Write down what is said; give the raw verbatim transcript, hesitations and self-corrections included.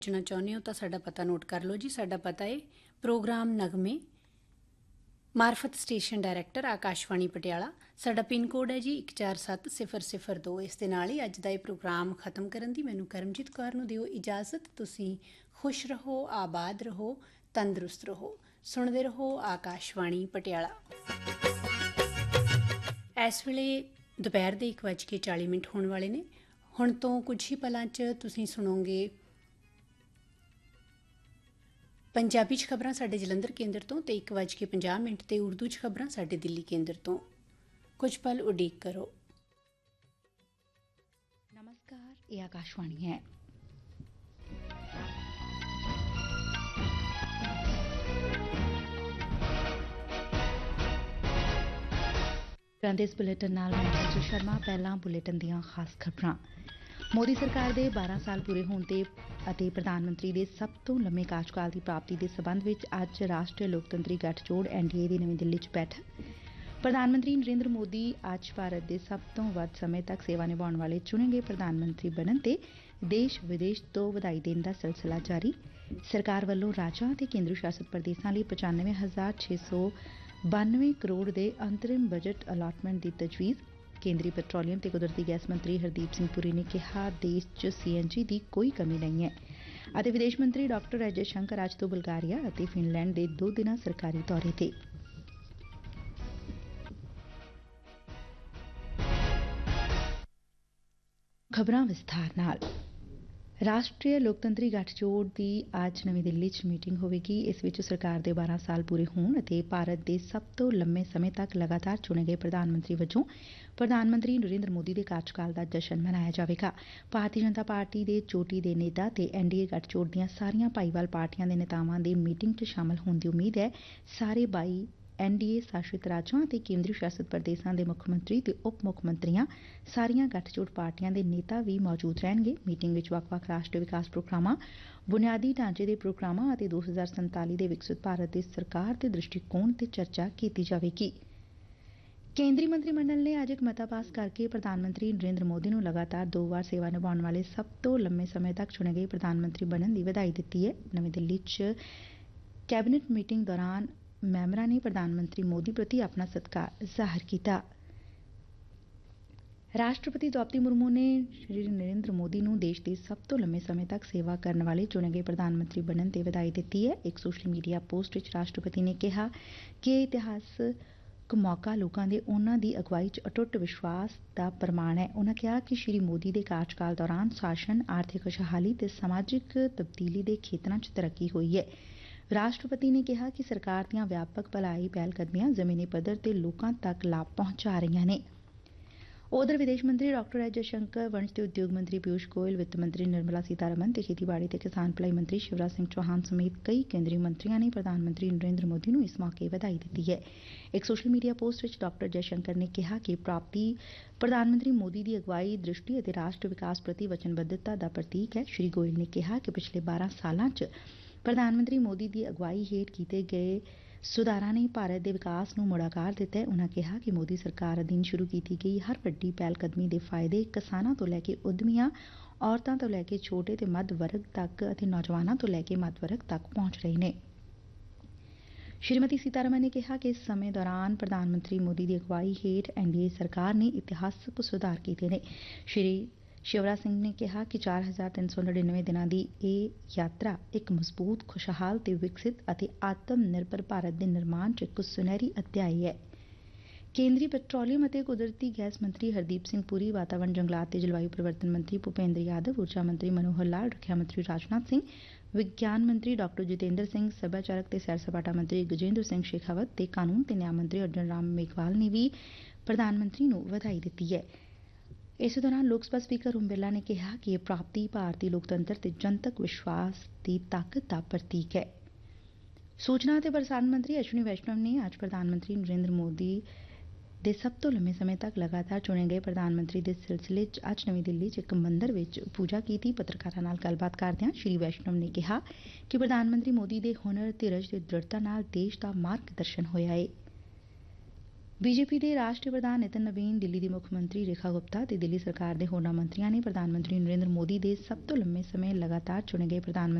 ਪੁੱਛਣਾ ਚਾਹੁੰਦੇ ਹੋ ਤਾਂ ਸਾਡਾ ਪਤਾ ਨੋਟ ਕਰ ਲਓ ਜੀ। ਸਾਡਾ ਪਤਾ ਹੈ programme ਨਗਮੇ, ਮਾਰਫਤ station director, Akashvani Patiala. ਸਾਡਾ ਪਿੰਨ ਕੋਡ ਹੈ ਜੀ ਇੱਕ ਚਾਰ ਸੱਤ ਸਿਫਰ ਸਿਫਰ ਦੋ। ਇਸ ਦੇ ਨਾਲ ਹੀ ਅੱਜ ਦਾ ਇਹ ਪ੍ਰੋਗਰਾਮ ਖਤਮ ਕਰਨ ਦੀ ਮੈਨੂੰ ਕਰਮਜੀਤ ਕੌਰ ਨੂੰ ਦਿਓ ਇਜਾਜ਼ਤ। ਤੁਸੀਂ ਖੁਸ਼ ਰਹੋ, ਆਬਾਦ ਰਹੋ, ਤੰਦਰੁਸਤ ਰਹੋ। ਸੁਣਦੇ ਰਹੋ ਆਕਾਸ਼ਵਾਣੀ ਪਟਿਆਲਾ। ਇਸ ਵੇਲੇ ਦੁਪਹਿਰ ਦੇ ਇੱਕ ਵੱਜ ਕੇ ਚਾਲੀ ਮਿੰਟ ਹੋਣ ਵਾਲੇ ਨੇ। ਹੁਣ ਤੋਂ ਕੁਝ ਹੀ ਪਲਾਂ 'ਚ ਤੁਸੀਂ ਸੁਣੋਗੇ ਪੰਜਾਬੀ 'ਚ ਖਬਰਾਂ ਸਾਡੇ ਜਲੰਧਰ ਕੇਂਦਰ ਤੋਂ, ਤੇ ਇੱਕ ਵੱਜ ਕੇ ਪੰਜਾਹ ਮਿੰਟ ਤੇ ਉਰਦੂ 'ਚ ਖਬਰਾਂ ਸਾਡੇ ਦਿੱਲੀ ਕੇਂਦਰ ਤੋਂ। ਕੁਝ ਪਲ ਉਡੀਕ ਕਰੋ। ਨਮਸਕਾਰ, ਇਹ ਆਕਾਸ਼ਵਾਣੀ ਹੈ। ਇਸ ਬੁਲੇਟਿਨ ਨਾਲ ਮੈਂ ਅਜੂ ਸ਼ਰਮਾ। ਪਹਿਲਾਂ ਬੁਲੇਟਿਨ ਦੀਆਂ ਖਾਸ ਖਬਰਾਂ। ਮੋਦੀ ਸਰਕਾਰ ਦੇ ਬਾਰਾਂ ਸਾਲ ਪੂਰੇ ਹੋਣ ਤੇ ਅਤੇ ਪ੍ਰਧਾਨ ਮੰਤਰੀ ਦੇ ਸਭ ਤੋਂ ਲੰਮੇ ਕਾਰਜਕਾਲ ਦੀ ਪ੍ਰਾਪਤੀ ਦੇ ਸਬੰਧ ਵਿੱਚ ਅੱਜ ਰਾਸ਼ਟਰੀ ਲੋਕਤੰਤਰੀ ਗੱਠਜੋੜ ਐਨ ਡੀ ਏ ਦੀ ਨਵੀਂ ਦਿੱਲੀ 'ਚ ਬੈਠਕ। ਪ੍ਰਧਾਨ ਮੰਤਰੀ ਨਰਿੰਦਰ ਮੋਦੀ ਅੱਜ ਭਾਰਤ ਦੇ ਸਭ ਤੋਂ ਵੱਧ ਸਮੇਂ ਤੱਕ ਸੇਵਾ ਨਿਭਾਉਣ ਵਾਲੇ ਚੁਣੇ ਗਏ ਪ੍ਰਧਾਨ ਮੰਤਰੀ ਬਣਨ ਤੇ ਦੇਸ਼ ਵਿਦੇਸ਼ ਤੋਂ ਵਧਾਈ ਦੇਣ ਦਾ ਸਿਲਸਿਲਾ ਜਾਰੀ। ਸਰਕਾਰ ਵੱਲੋਂ ਰਾਜਾਂ ਅਤੇ ਕੇਂਦਰ ਸ਼ਾਸਤ ਪ੍ਰਦੇਸ਼ਾਂ ਲਈ ਪਚਾਨਵੇਂ ਹਜ਼ਾਰ ਛੇ ਸੌ ਬਾਨਵੇਂ ਕਰੋੜ ਦੇ ਅੰਤਰਿਮ ਬਜਟ ਅਲਾਟਮੈਂਟ ਦੀ ਤਜਵੀਜ਼। ਕੇਂਦਰੀ ਪੈਟਰੋਲੀਅਮ ਤੇ ਕੁਦਰਤੀ ਗੈਸ ਮੰਤਰੀ ਹਰਦੀਪ ਸਿੰਘ ਪੁਰੀ ਨੇ ਕਿਹਾ ਦੇਸ਼ 'ਚ ਸੀ ਐਨ ਜੀ ਦੀ ਕੋਈ ਕਮੀ ਨਹੀਂ ਹੈ। ਅਤੇ ਵਿਦੇਸ਼ ਮੰਤਰੀ ਡਾਕਟਰ ਐਸ ਜੈਸ਼ੰਕਰ ਅੱਜ ਤੋਂ ਬੁਲਗਾਰੀਆ ਅਤੇ ਫਿਨਲੈਂਡ ਦੇ ਦੋ ਦਿਨਾਂ ਸਰਕਾਰੀ ਦੌਰੇ ਤੇ। ਖਬਰਾਂ ਵਿਸਥਾਰ ਨਾਲ। ਰਾਸ਼ਟਰੀ ਲੋਕਤੰਤਰੀ ਗੱਠਜੋੜ ਦੀ ਅੱਜ ਨਵੀਂ ਦਿੱਲੀ 'ਚ ਮੀਟਿੰਗ ਹੋਵੇਗੀ। ਇਸ ਵਿੱਚ ਸਰਕਾਰ ਦੇ ਬਾਰਾਂ ਸਾਲ ਪੂਰੇ ਹੋਣ ਅਤੇ ਭਾਰਤ ਦੇ ਸਭ ਤੋਂ ਲੰਮੇ ਸਮੇਂ ਤੱਕ ਲਗਾਤਾਰ ਚੁਣੇ ਗਏ ਪ੍ਰਧਾਨ ਮੰਤਰੀ ਵਜੋਂ ਪ੍ਰਧਾਨ ਮੰਤਰੀ ਨਰਿੰਦਰ ਮੋਦੀ ਦੇ ਕਾਰਜਕਾਲ ਦਾ ਜਸ਼ਨ ਮਨਾਇਆ ਜਾਵੇਗਾ। ਭਾਰਤੀ ਜਨਤਾ ਪਾਰਟੀ ਦੇ ਚੋਟੀ ਦੇ ਨੇਤਾ ਤੇ ਐਨ ਡੀ ਏ ਗੱਠਜੋੜ ਦੀਆਂ ਸਾਰੀਆਂ ਭਾਈਵਾਲ ਪਾਰਟੀਆਂ ਦੇ ਨੇਤਾਵਾਂ ਦੇ ਮੀਟਿੰਗ 'ਚ ਸ਼ਾਮਲ ਹੋਣ ਦੀ ਉਮੀਦ ਹੈ। ਸਾਰੇ ਬਾਈ ਐਨ ਡੀ ਏ ਸ਼ਾਸਿਤ ਰਾਜਾਂ ਅਤੇ ਕੇਂਦਰੀ ਸ਼ਾਸਿਤ ਪ੍ਰਦੇਸ਼ਾਂ ਦੇ ਮੁੱਖ ਮੰਤਰੀ ਤੇ ਉਪ ਮੁੱਖ ਮੰਤਰੀਆਂ, ਸਾਰੀਆਂ ਗੱਠਜੋੜ ਪਾਰਟੀਆਂ ਦੇ ਨੇਤਾ ਵੀ ਮੌਜੂਦ ਰਹਿਣਗੇ। ਮੀਟਿੰਗ ਵਿੱਚ ਵੱਖ-ਵੱਖ ਰਾਸ਼ਟਰੀ ਵਿਕਾਸ ਪ੍ਰੋਗਰਾਮਾਂ, ਬੁਨਿਆਦੀ ਢਾਂਚੇ ਦੇ ਪ੍ਰੋਗਰਾਮਾਂ ਅਤੇ ਦੋ ਹਜ਼ਾਰ ਸੰਤਾਲੀ ਦੇ ਵਿਕਸਿਤ ਭਾਰਤ ਦੀ ਸਰਕਾਰ ਦੇ ਦ੍ਰਿਸ਼ਟੀਕੋਣ ਤੇ ਚਰਚਾ ਕੀਤੀ ਜਾਵੇਗੀ। ਕੇਂਦਰੀ ਮੰਤਰੀ ਮੰਡਲ ਨੇ ਅੱਜ ਇੱਕ ਮਤਾ ਪਾਸ ਕਰਕੇ ਪ੍ਰਧਾਨ ਮੰਤਰੀ ਨਰਿੰਦਰ ਮੋਦੀ ਨੂੰ ਲਗਾਤਾਰ ਦੋ ਵਾਰ ਸੇਵਾ ਨਿਭਾਉਣ ਵਾਲੇ ਸਭ ਤੋਂ ਲੰਮੇ ਸਮੇਂ ਤੱਕ ਚੁਣੇ ਗਏ ਪ੍ਰਧਾਨ ਮੰਤਰੀ ਬਣਨ ਦੀ ਵਧਾਈ ਦਿੱਤੀ ਹੈ। ਨਵੀਂ ਦਿੱਲੀ 'ਚ ਕੈਬਨਿਟ ਮੀਟਿੰਗ ਦੌਰਾਨ ਮੈਂਬਰਾਂ ਨੇ ਪ੍ਰਧਾਨ ਮੰਤਰੀ ਮੋਦੀ ਪ੍ਰਤੀ ਆਪਣਾ ਸਤਿਕਾਰ ਜ਼ਾਹਰ ਕੀਤਾ। ਰਾਸ਼ਟਰਪਤੀ ਦ੍ਰੌਪਦੀ ਮੁਰਮੂ ਨੇ ਸ਼੍ਰੀ ਨਰਿੰਦਰ ਮੋਦੀ ਨੂੰ ਦੇਸ਼ ਦੇ ਸਭ ਤੋਂ ਲੰਮੇ ਸਮੇਂ ਤੱਕ ਸੇਵਾ ਕਰਨ ਵਾਲੇ ਚੁਣੇ ਗਏ ਪ੍ਰਧਾਨ ਮੰਤਰੀ ਬਣਨ ਤੇ ਵਧਾਈ ਦਿੱਤੀ ਹੈ। ਇੱਕ ਸੋਸ਼ਲ ਮੀਡੀਆ ਪੋਸਟ ਵਿੱਚ ਰਾਸ਼ਟਰਪਤੀ ਨੇ ਕਿਹਾ ਕਿ ਇਹ ਇਤਿਹਾਸਕ ਮੌਕਾ ਲੋਕਾਂ ਦੇ ਉਨ੍ਹਾਂ ਦੀ ਅਗਵਾਈ 'ਚ ਅਟੁੱਟ ਵਿਸ਼ਵਾਸ ਦਾ ਪ੍ਰਮਾਣ ਹੈ। ਉਨ੍ਹਾਂ ਕਿਹਾ ਕਿ ਸ਼੍ਰੀ ਮੋਦੀ ਦੇ ਕਾਰਜਕਾਲ ਦੌਰਾਨ ਸ਼ਾਸਨ, ਆਰਥਿਕ ਖੁਸ਼ਹਾਲੀ ਤੇ ਸਮਾਜਿਕ ਤਬਦੀਲੀ ਦੇ ਖੇਤਰਾਂ 'ਚ ਤਰੱਕੀ ਹੋਈ ਹੈ। ਰਾਸ਼ਟਰਪਤੀ ਨੇ ਕਿਹਾ ਕਿ ਸਰਕਾਰ ਦੀਆਂ ਵਿਆਪਕ ਭਲਾਈ ਪਹਿਲਕਦਮੀਆਂ ਜ਼ਮੀਨੀ ਪੱਧਰ ਤੇ ਲੋਕਾਂ ਤੱਕ ਲਾਭ ਪਹੁੰਚਾ ਰਹੀਆਂ ਨੇ। ਉਧਰ ਵਿਦੇਸ਼ ਮੰਤਰੀ ਡਾਕਟਰ ਐਸ ਜੈਸ਼ੰਕਰ, ਵਣਜ ਤੇ ਉਦਯੋਗ ਮੰਤਰੀ ਪਿਊਸ਼ ਗੋਇਲ, ਵਿੱਤ ਮੰਤਰੀ ਨਿਰਮਲਾ ਸੀਤਾਰਮਨ ਤੇ ਖੇਤੀਬਾੜੀ ਤੇ ਕਿਸਾਨ ਭਲਾਈ ਮੰਤਰੀ ਸ਼ਿਵਰਾਜ ਸਿੰਘ ਚੌਹਾਨ ਸਮੇਤ ਕਈ ਕੇਂਦਰੀ ਮੰਤਰੀਆਂ ਨੇ ਪ੍ਰਧਾਨ ਮੰਤਰੀ ਨਰਿੰਦਰ ਮੋਦੀ ਨੂੰ ਇਸ ਮੌਕੇ ਵਧਾਈ ਦਿੱਤੀ ਹੈ। ਇੱਕ ਸੋਸ਼ਲ ਮੀਡੀਆ ਪੋਸਟ ਵਿੱਚ ਡਾਕਟਰ ਜੈਸ਼ੰਕਰ ਨੇ ਕਿਹਾ ਕਿ ਪ੍ਰਾਪਤੀ ਪ੍ਰਧਾਨ ਮੰਤਰੀ ਮੋਦੀ ਦੀ ਅਗਵਾਈ, ਦ੍ਰਿਸ਼ਟੀ ਅਤੇ ਰਾਸ਼ਟਰ ਵਿਕਾਸ ਪ੍ਰਤੀ ਵਚਨਬੱਧਤਾ ਦਾ ਪ੍ਰਤੀਕ ਹੈ। ਸ਼੍ਰੀ ਗੋਇਲ ਨੇ ਕਿਹਾ ਕਿ ਪਿਛਲੇ ਬਾਰਾਂ ਸਾਲਾਂ 'ਚ ਪ੍ਰਧਾਨ ਮੰਤਰੀ ਮੋਦੀ ਦੀ ਅਗਵਾਈ ਹੇਠ ਕੀਤੇ ਗਏ ਸੁਧਾਰਾਂ ਨੇ ਭਾਰਤ ਦੇ ਵਿਕਾਸ ਨੂੰ ਮੁੜ ਆਕਾਰ ਦਿੱਤਾ ਹੈ। ਉਨ੍ਹਾਂ ਕਿਹਾ ਕਿ ਮੋਦੀ ਸਰਕਾਰ ਅਧੀਨ ਸ਼ੁਰੂ ਕੀਤੀ ਗਈ ਹਰ ਵੱਡੀ ਪਹਿਲਕਦਮੀ ਦੇ ਫਾਇਦੇ ਕਿਸਾਨਾਂ ਤੋਂ ਲੈ ਕੇ ਉੱਦਮੀਆਂ, ਔਰਤਾਂ ਤੋਂ ਲੈ ਕੇ ਛੋਟੇ ਤੇ ਮੱਧ ਵਰਗ ਤੱਕ ਅਤੇ ਨੌਜਵਾਨਾਂ ਤੋਂ ਲੈ ਕੇ ਮੱਧ ਵਰਗ ਤੱਕ ਪਹੁੰਚ ਰਹੇ ਨੇ। ਸ਼੍ਰੀਮਤੀ ਸੀਤਾਰਮਨ ਨੇ ਕਿਹਾ ਕਿ ਇਸ ਸਮੇਂ ਦੌਰਾਨ ਪ੍ਰਧਾਨ ਮੰਤਰੀ ਮੋਦੀ ਦੀ ਅਗਵਾਈ ਹੇਠ ਐਨ ਡੀ ਏ ਸਰਕਾਰ ਨੇ ਇਤਿਹਾਸਕ ਸੁਧਾਰ ਕੀਤੇ ਨੇ। ਸ਼੍ਰੀ ਸ਼ਿਵਰਾਜ ਸਿੰਘ ਨੇ ਕਿਹਾ ਕਿ ਚਾਰ ਹਜ਼ਾਰ ਤਿੰਨ ਸੌ ਨੜਿਨਵੇਂ ਦਿਨਾਂ ਦੀ ਇਹ ਯਾਤਰਾ ਇੱਕ ਮਜ਼ਬੂਤ, ਖੁਸ਼ਹਾਲ ਤੇ ਵਿਕਸਿਤ ਅਤੇ ਆਤਮ ਨਿਰਭਰ ਭਾਰਤ ਦੇ ਨਿਰਮਾਣ 'ਚ ਇੱਕ ਸੁਨਹਿਰੀ ਅਧਿਆਇ ਹੈ। ਕੇਂਦਰੀ ਪੈਟਰੋਲੀਅਮ ਅਤੇ ਕੁਦਰਤੀ ਗੈਸ ਮੰਤਰੀ ਹਰਦੀਪ ਸਿੰਘ ਪੁਰੀ, ਵਾਤਾਵਰਣ, ਜੰਗਲਾਤ ਤੇ ਜਲਵਾਯੂ ਪਰਿਵਰਤਨ ਮੰਤਰੀ ਭੁਪੇਂਦਰ ਯਾਦਵ, ਊਰਜਾ ਮੰਤਰੀ ਮਨੋਹਰ ਲਾਲ, ਰੱਖਿਆ ਮੰਤਰੀ ਰਾਜਨਾਥ ਸਿੰਘ, ਵਿਗਿਆਨ ਮੰਤਰੀ ਡਾਕਟਰ ਜਿਤੇਂਦਰ ਸਿੰਘ, ਸੱਭਿਆਚਾਰਕ ਤੇ ਸੈਰ ਸਪਾਟਾ ਮੰਤਰੀ ਗਜੇਂਦਰ ਸਿੰਘ ਸ਼ੇਖਾਵਤ ਤੇ ਕਾਨੂੰਨ ਤੇ ਨਿਆਂ ਮੰਤਰੀ ਅਰਜਨ ਰਾਮ ਮੇਘਵਾਲ ਨੇ ਵੀ ਪ੍ਰਧਾਨ ਮੰਤਰੀ ਨੂੰ ਵਧਾਈ ਦਿੱਤੀ ਹੈ। ਇਸੇ ਦੌਰਾਨ ਲੋਕ ਸਭਾ ਸਪੀਕਰ ਓਮ ਬਿਰਲਾ ਨੇ ਕਿਹਾ ਕਿ ਇਹ ਪ੍ਰਾਪਤੀ ਭਾਰਤੀ ਲੋਕਤੰਤਰ ਤੇ ਜਨਤਕ ਵਿਸ਼ਵਾਸ ਦੀ ਤਾਕਤ ਦਾ ਪ੍ਰਤੀਕ ਹੈ। ਸੂਚਨਾ ਅਤੇ ਪ੍ਰਸਾਰਣ ਮੰਤਰੀ ਅਸ਼ਵਨੀ ਵੈਸ਼ਨਵ ਨੇ ਅੱਜ ਪ੍ਰਧਾਨ ਮੰਤਰੀ ਨਰਿੰਦਰ ਮੋਦੀ ਦੇ ਸਭ ਤੋਂ ਲੰਮੇ ਸਮੇਂ ਤੱਕ ਲਗਾਤਾਰ ਚੁਣੇ ਗਏ ਪ੍ਰਧਾਨ ਮੰਤਰੀ ਦੇ ਸਿਲਸਿਲੇ 'ਚ ਅੱਜ ਨਵੀਂ ਦਿੱਲੀ 'ਚ ਇੱਕ ਮੰਦਰ ਵਿੱਚ ਪੂਜਾ ਕੀਤੀ। ਪੱਤਰਕਾਰਾਂ ਨਾਲ ਗੱਲਬਾਤ ਕਰਦਿਆਂ ਸ਼੍ਰੀ ਵੈਸ਼ਨਵ ਨੇ ਕਿਹਾ ਕਿ ਪ੍ਰਧਾਨ ਮੰਤਰੀ ਮੋਦੀ ਦੇ ਹੁਨਰ, ਧੀਰਜ ਤੇ ਦ੍ਰਿੜਤਾ ਨਾਲ ਦੇਸ਼ ਦਾ ਮਾਰਗ ਦਰਸ਼ਨ ਹੋਇਆ ਏ। ਬੀਜੇਪੀ ਦੇ ਰਾਸ਼ਟਰੀ ਪ੍ਰਧਾਨ ਨਿਤਿਨ ਨਵੀਨ, ਦਿੱਲੀ ਦੀ ਮੁੱਖ ਮੰਤਰੀ ਰੇਖਾ ਗੁਪਤਾ ਤੇ ਦਿੱਲੀ ਸਰਕਾਰ ਦੇ ਹੋਰਨਾਂ ਮੰਤਰੀਆਂ ਨੇ ਪ੍ਰਧਾਨ ਮੰਤਰੀ ਨਰਿੰਦਰ ਮੋਦੀ ਦੇ ਸਭ ਤੋਂ ਲੰਮੇ ਸਮੇਂ ਲਗਾਤਾਰ ਚੁਣੇ ਗਏ ਪ੍ਰਧਾਨ